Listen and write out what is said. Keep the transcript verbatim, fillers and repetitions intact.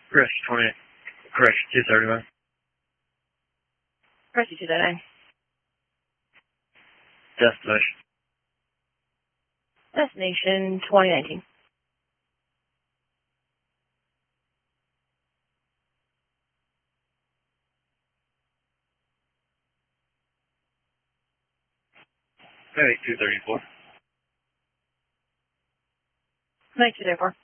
Correction twenty-eight. Correction two thirty-one. Correction two thirty-nine. Destination. Destination twenty nineteen. Maybe two thirty-four. Thank you, therefore.